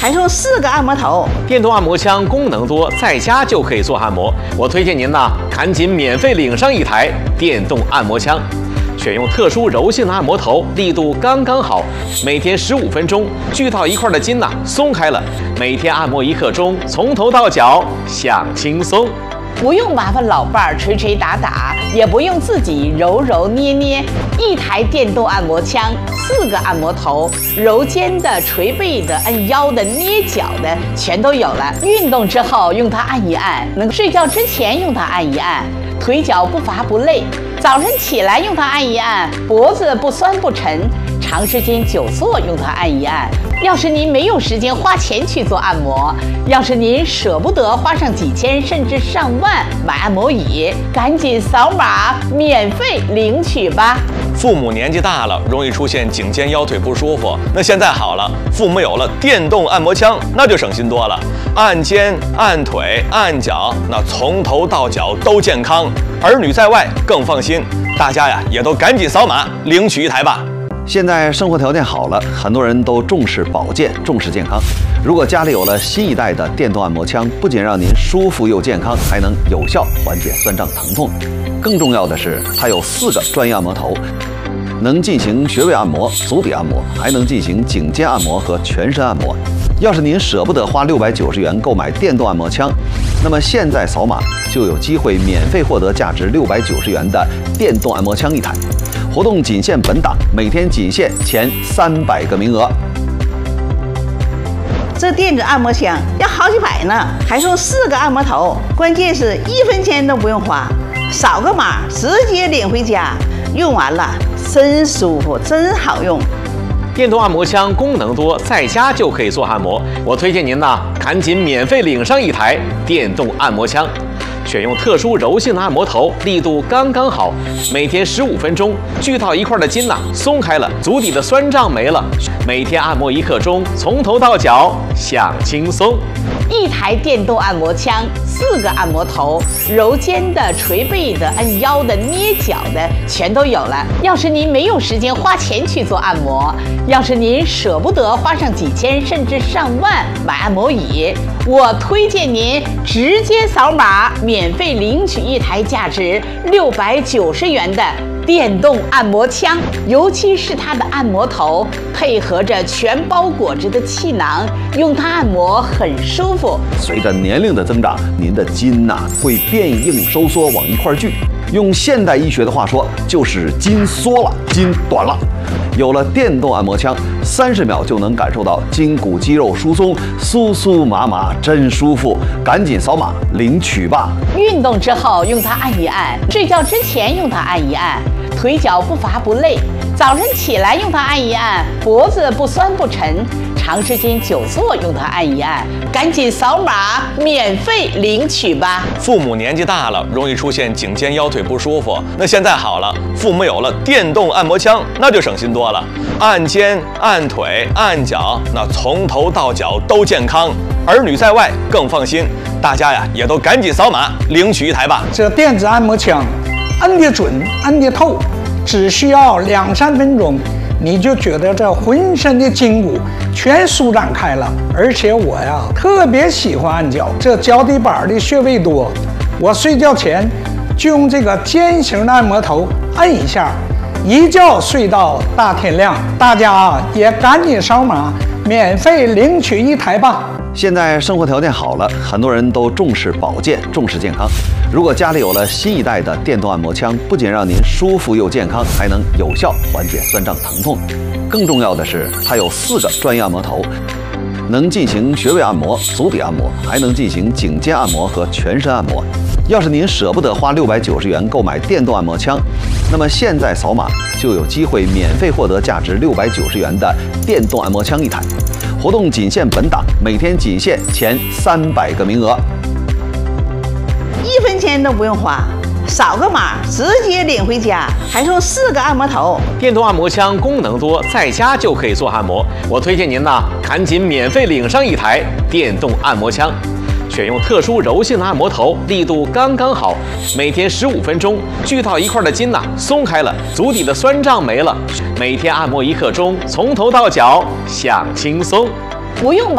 还送4个按摩头。 电动按摩枪功能多，在家就可以做按摩。我推荐您呢，赶紧免费领上一台电动按摩枪。选用特殊柔性的按摩头，力度刚刚好，每天15分钟，聚到一块的筋松开了。每天按摩1刻钟，从头到脚享轻松。 不用麻烦老伴儿捶捶打打，也不用自己揉揉捏捏，一台电动按摩枪，4个按摩头，揉肩的、捶背的、按腰的、捏脚的，全都有了。运动之后用它按一按，能睡觉之前用它按一按，腿脚不乏不累。早晨起来用它按一按，脖子不酸不沉。长时间久坐用它按一按。要是您没有时间花钱去做按摩，要是您舍不得花上几千甚至上万买按摩椅，赶紧扫码免费领取吧。 父母年纪大了，容易出现颈肩腰腿不舒服，那现在好了，父母有了电动按摩枪，那就省心多了。按肩、按腿、按脚，那从头到脚都健康，儿女在外更放心。大家呀，也都赶紧扫码领取一台吧。 现在生活条件好了，很多人都重视保健，重视健康。如果家里有了新一代的电动按摩枪，不仅让您舒服又健康，还能有效缓解酸胀疼痛。更重要的是，它有4个专业按摩头，能进行穴位按摩、足底按摩，还能进行颈肩按摩和全身按摩。要是您舍不得花690元购买电动按摩枪，那么现在扫码就有机会免费获得价值690元的电动按摩枪一台。活动仅限本档，每天仅限前300个名额。 这电子按摩枪要好几百呢，还送4个按摩头，关键是1分钱都不用花，扫个码直接领回家，用完了真舒服，真好用。 电动按摩枪功能多，在家就可以做按摩。我推荐您呢，赶紧免费领上一台电动按摩枪。选用特殊柔性的按摩头，力度刚刚好，每天15分钟，聚到一块的筋松开了，足底的酸胀没了。每天按摩1刻钟，从头到脚享轻松。 一台电动按摩枪，4个按摩头，揉肩的、捶背的、按腰的、捏脚的，全都有了。要是您没有时间花钱去做按摩，要是您舍不得花上几千甚至上万买按摩椅，我推荐您直接扫码免费领取一台价值690元的电动按摩枪，尤其是它的按摩头配合着全包裹着的气囊，用它按摩很舒服。 随着年龄的增长，您的筋会变硬收缩往一块聚，用现代医学的话说，就是筋缩了，筋短了。有了电动按摩枪，30秒就能感受到筋骨肌肉疏松，酥酥麻麻，真舒服。赶紧扫码领取吧！ 运动之后用它按一按，睡觉之前用它按一按，腿脚不乏不累。早晨起来用它按一按，脖子不酸不沉。长时间久坐用它按一按，赶紧扫码免费领取吧！ 父母年纪大了，容易出现颈肩腰腿不舒服，那现在好了，父母有了电动按摩枪，那就省心多了。按肩、按腿、按脚，那从头到脚都健康，儿女在外更放心。大家呀，也都赶紧扫码领取一台吧！ 这电子按摩枪，按得准，按得透，只需要2-3分钟。你就觉得这浑身的筋骨全舒展开了，而且我呀特别喜欢按脚，这脚底板的穴位多，我睡觉前就用这个尖形的按摩头按一下，一觉睡到大天亮。大家也赶紧扫码免费领取一台吧！ 现在生活条件好了，很多人都重视保健，重视健康。如果家里有了新一代的电动按摩枪，不仅让您舒服又健康，还能有效缓解酸胀疼痛。更重要的是，它有4个专业按摩头，能进行穴位按摩、足底按摩，还能进行颈肩按摩和全身按摩。要是您舍不得花690元购买电动按摩枪，那么现在扫码就有机会免费获得价值690元的电动按摩枪一台。活动仅限本档，每天仅限前300个名额。 1分钱都不用花，扫个码直接领回家，还送4个按摩头。 电动按摩枪功能多，在家就可以做按摩。我推荐您呢，赶紧免费领上一台电动按摩枪。选用特殊柔性的按摩头，力度刚刚好，每天15分钟，聚到一块的筋松开了，足底的酸胀没了。每天按摩1刻钟，从头到脚享轻松。 不用